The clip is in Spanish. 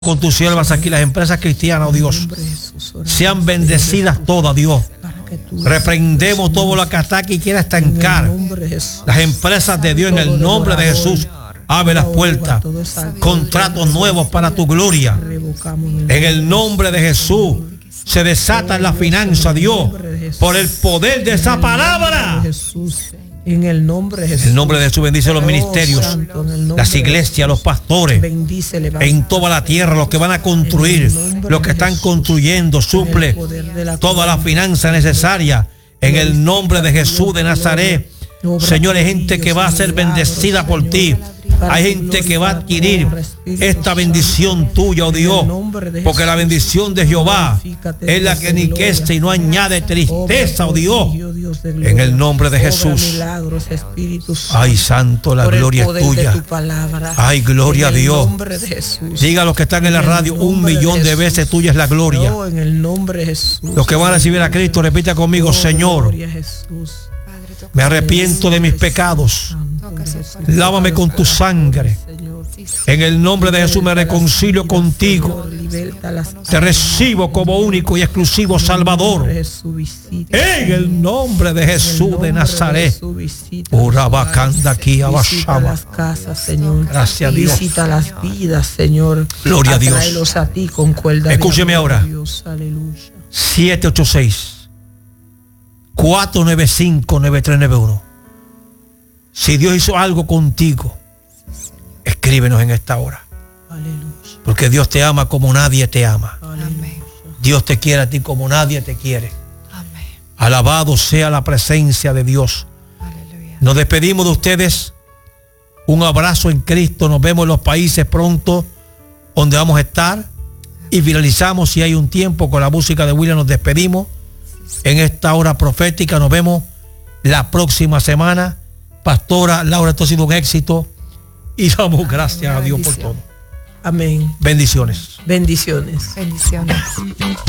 con tus siervas aquí, las empresas cristianas, oh Dios, sean bendecidas todas, Dios. Reprendemos todo lo que ataque y quiera estancar las empresas de Dios en el nombre de Jesús. Abre las puertas, contratos nuevos para tu gloria. En el nombre de Jesús se desata la finanza, Dios, por el poder de esa palabra. En el nombre de Jesús. En el nombre de Jesús bendice los ministerios, santo, las iglesias, los pastores, en toda la tierra, los que van a construir, los que están construyendo, suple toda la finanza necesaria. En el nombre de Jesús de Nazaret. Señor, hay gente que va a ser bendecida por ti. Hay gente que va a adquirir esta bendición tuya, oh Dios, porque la bendición de Jehová es la que enriquece y no añade tristeza, oh Dios. En el nombre de Jesús. Ay, santo, la gloria es tuya. Ay, gloria a Dios. Diga a los que están en la radio, 1 millón de veces tuya es la gloria. Los que van a recibir a Cristo, repita conmigo, Señor, me arrepiento de mis pecados. Lávame con tu sangre. En el nombre de Jesús me reconcilio contigo. Te recibo como único y exclusivo Salvador. En el nombre de Jesús de Nazaret. Gracias a Dios. Visita las vidas, Señor. Gloria a Dios. Atráelos a ti con cuerda. Escúcheme ahora. 786-495-9391. Si Dios hizo algo contigo, escríbenos en esta hora. Porque Dios te ama como nadie te ama. Dios te quiere a ti como nadie te quiere. Alabado sea la presencia de Dios. Nos despedimos de ustedes. Un abrazo en Cristo. Nos vemos en los países pronto donde vamos a estar. Y finalizamos, si hay un tiempo, con la música de William. Nos despedimos en esta hora profética. Nos vemos la próxima semana. Pastora Laura, esto ha sido un éxito y damos gracias a Dios por todo. Amén. Bendiciones. Bendiciones. Bendiciones.